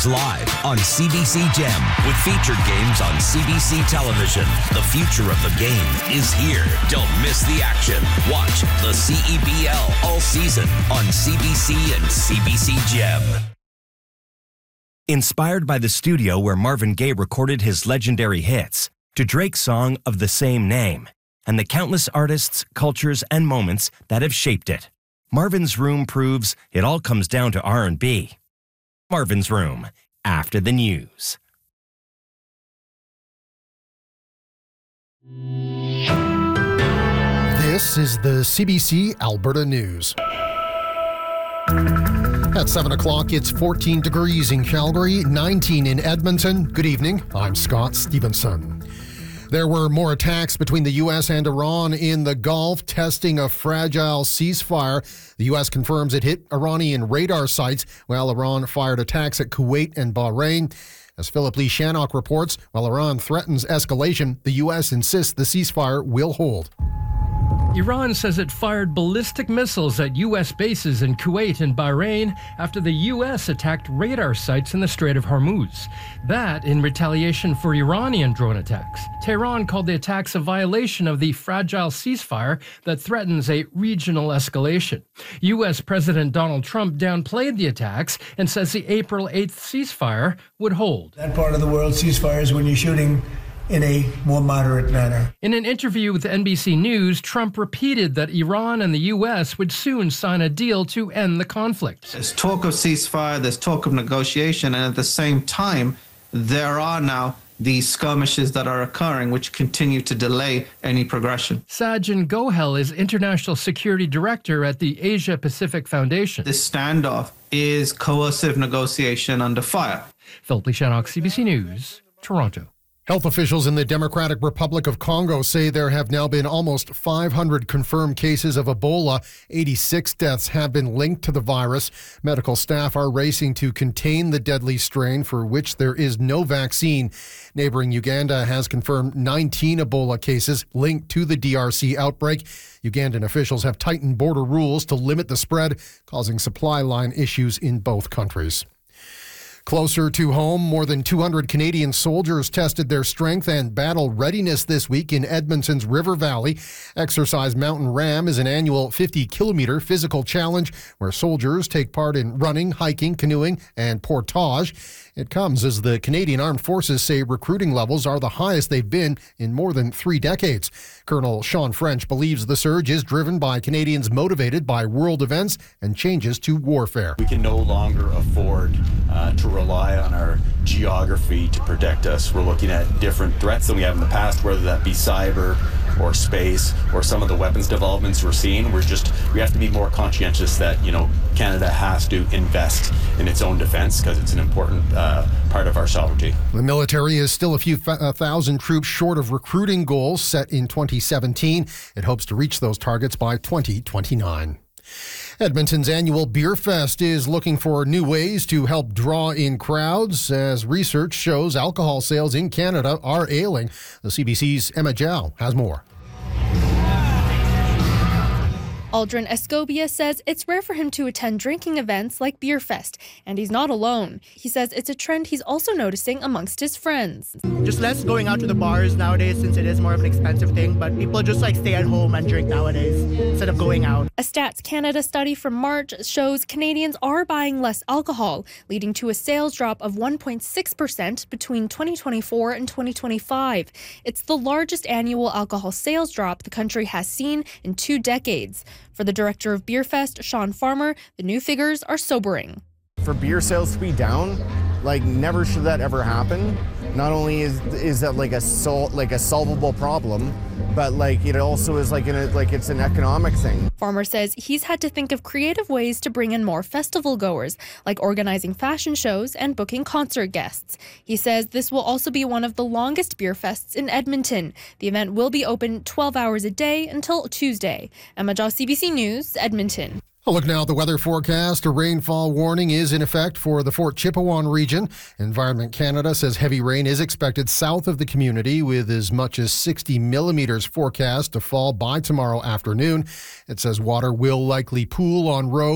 Live on CBC Gem with featured games on CBC television. The future of the game is here. Don't miss the action. Watch the CEBL all season on CBC and CBC Gem. Inspired by the studio where Marvin Gaye recorded his legendary hits, to Drake's song of the same name, and the countless artists, cultures, and moments that have shaped it, Marvin's Room proves it all comes down to R&B. Marvin's Room, after the news. This is the CBC Alberta News. At 7 o'clock, it's 14 degrees in Calgary, 19 in Edmonton. Good evening. I'm Scott Stevenson. There were more attacks between the U.S. and Iran in the Gulf, testing a fragile ceasefire. The U.S. confirms it hit Iranian radar sites, while Iran fired attacks at Kuwait and Bahrain. As Philip Lee Shannock reports, while Iran threatens escalation, the U.S. insists the ceasefire will hold. Iran says it fired ballistic missiles at U.S. bases in Kuwait and Bahrain after the U.S. attacked radar sites in the Strait of Hormuz. That in retaliation for Iranian drone attacks. Tehran called the attacks a violation of the fragile ceasefire that threatens a regional escalation. U.S. President Donald Trump downplayed the attacks and says the April 8th ceasefire would hold. That part of the world, ceasefire, is when you're shooting in a more moderate manner. In an interview with NBC News, Trump repeated that Iran and the U.S. would soon sign a deal to end the conflict. There's talk of ceasefire, there's talk of negotiation, and at the same time, there are now these skirmishes that are occurring, which continue to delay any progression. Sajjan Gohel is International Security Director at the Asia Pacific Foundation. This standoff is coercive negotiation under fire. Philip Lee Shannock, CBC News, Toronto. Health officials in the Democratic Republic of Congo say there have now been almost 500 confirmed cases of Ebola. 86 deaths have been linked to the virus. Medical staff are racing to contain the deadly strain for which there is no vaccine. Neighboring Uganda has confirmed 19 Ebola cases linked to the DRC outbreak. Ugandan officials have tightened border rules to limit the spread, causing supply line issues in both countries. Closer to home, more than 200 Canadian soldiers tested their strength and battle readiness this week in Edmonton's River Valley. Exercise Mountain Ram is an annual 50-kilometer physical challenge where soldiers take part in running, hiking, canoeing, and portage. It comes as the Canadian Armed Forces say recruiting levels are the highest they've been in more than 3 decades. Colonel Sean French believes the surge is driven by Canadians motivated by world events and changes to warfare. We can no longer afford to rely on our geography to protect us. We're looking at different threats than we have in the past, whether that be cyber or space or some of the weapons developments we're seeing. We have to be more conscientious that, Canada has to invest in its own defense because it's an important part of our sovereignty. The military is still a few thousand troops short of recruiting goals set in 2017. It hopes to reach those targets by 2029. Edmonton's annual Beer Fest is looking for new ways to help draw in crowds as research shows alcohol sales in Canada are ailing. The CBC's Emma Zhao has more. Aldrin Escobia says it's rare for him to attend drinking events like Beer Fest, and he's not alone. He says it's a trend he's also noticing amongst his friends. Just less going out to the bars nowadays since it is more of an expensive thing, but people just stay at home and drink nowadays instead of going out. A Stats Canada study from March shows Canadians are buying less alcohol, leading to a sales drop of 1.6% between 2024 and 2025. It's the largest annual alcohol sales drop the country has seen in 2 decades. For the director of Beer Fest, Sean Farmer, the new figures are sobering. For beer sales to be down, never should that ever happen. Not only is that a solvable problem, but it also is it's an economic thing. Farmer says he's had to think of creative ways to bring in more festival goers, like organizing fashion shows and booking concert guests. He says this will also be one of the longest beer fests in Edmonton. The event will be open 12 hours a day until Tuesday. Emma Jaw, CBC News, Edmonton. A look now at the weather forecast. A rainfall warning is in effect for the Fort Chipewyan region. Environment Canada says heavy rain is expected south of the community with as much as 60 millimeters forecast to fall by tomorrow afternoon. It says water will likely pool on roads